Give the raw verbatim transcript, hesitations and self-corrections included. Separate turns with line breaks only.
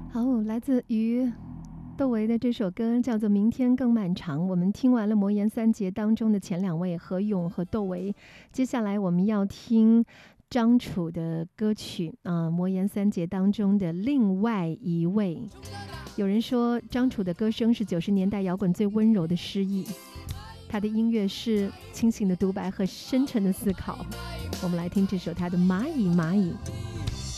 好，来自于窦唯的这首歌叫做《明天更漫长》。我们听完了魔岩三杰当中的前两位何勇和窦唯，接下来我们要听张楚的歌曲啊、呃，魔岩三杰当中的另外一位。有人说张楚的歌声是九十年代摇滚最温柔的诗意，他的音乐是清醒的独白和深沉的思考。我们来听这首他的《蚂蚁蚂蚁》。